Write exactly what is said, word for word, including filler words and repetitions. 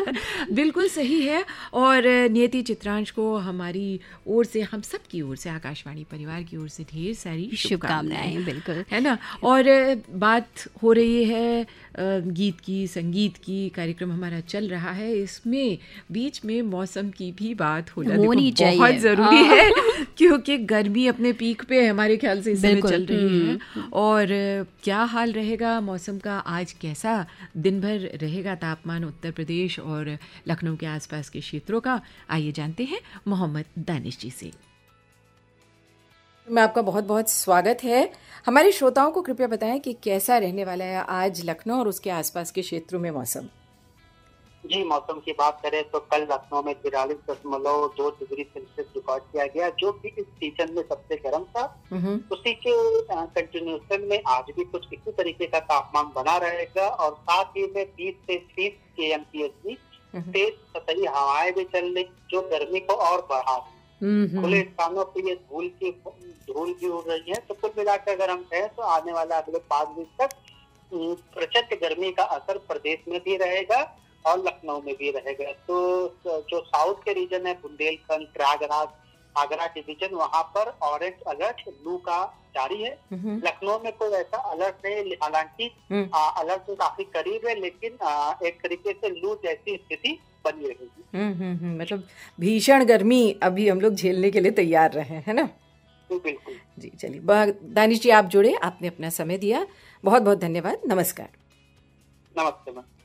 बिल्कुल सही है। और नियति चित्रांश को हमारी ओर से, हम सब की ओर से, आकाशवाणी परिवार की ओर से ढेर सारी शुभकामनाएं। बिल्कुल, है ना। और बात हो रही है गीत की, संगीत की, कार्यक्रम हमारा चल रहा है, इसमें बीच में मौसम की भी बात होना होनी चाहिए, बहुत ज़रूरी है, क्योंकि गर्मी अपने पीक पे हमारे ख्याल से इस समय चल रही है। और क्या हाल रहेगा मौसम का, आज कैसा दिन भर रहेगा तापमान उत्तर प्रदेश और लखनऊ के आसपास के क्षेत्रों का, आइए जानते हैं मोहम्मद दानिश जी से। मैं आपका बहुत बहुत स्वागत है। हमारे श्रोताओं को कृपया बताएं कि कैसा रहने वाला है आज लखनऊ और उसके आसपास के क्षेत्रों में मौसम। जी, मौसम की बात करें तो कल लखनऊ में तिरालीस दशमलव दो डिग्री सेल्सियस रिकॉर्ड किया गया, जो कि इस सीजन में सबसे गर्म था। उसी के कंटिन्यूएशन में आज भी कुछ इसी तरीके का तापमान बना रहेगा और साथ ही में बीस से तीस के एम पी एच की तेज सतही हवाएं भी चल रही, जो गर्मी को और बढ़ा रही। खुले स्थानों पर ये धूल की धूल भी उड़ रही है। तो कुल मिलाकर अगर हम कहें तो आने वाला अगले पाँच दिन तक प्रचंड गर्मी का असर प्रदेश में भी रहेगा और लखनऊ में भी रहेगा। तो जो साउथ के रीजन है, बुंदेलखंड, प्रयागराज, आगरा डिवीजन, वहां पर ऑरेंज अलर्ट लू का जारी है। लखनऊ में कोई ऐसा अलर्ट नहीं, हालांकि अलर्ट तो काफी करीब है, लेकिन आ, एक तरीके से लू जैसी स्थिति बनी रहेगी। मतलब भीषण गर्मी अभी हम लोग झेलने के लिए तैयार रहे, है ना। बिल्कुल जी, चलिए दानिश जी, आप जुड़े, आपने अपना समय दिया, बहुत बहुत धन्यवाद। नमस्कार। नमस्ते।